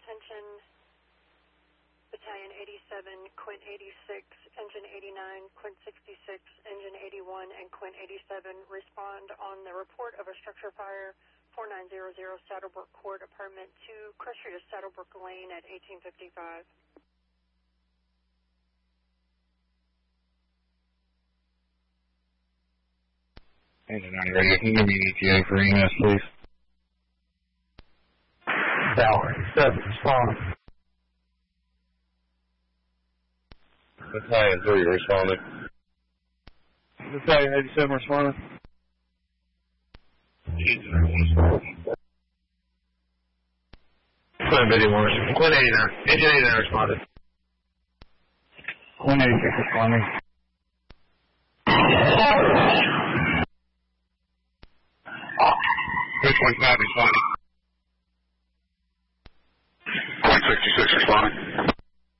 attention, Battalion 87, Quint 86, Engine 89, Quint 66, Engine 81, and Quint 87 respond on the report of a structure fire 4900 Saddlebrook Court, Apartment 2, Cross Street of Saddlebrook Lane at 1855. Engine 90 radio, can you give me ETA for EMS, please? Tower 87, respond. Battalion 3 responding. Battalion 87 responding. Quint 81, Quint 89, Engine 89 responded. Quint 86 responding. Quint 25 responding. Quint 66 responding.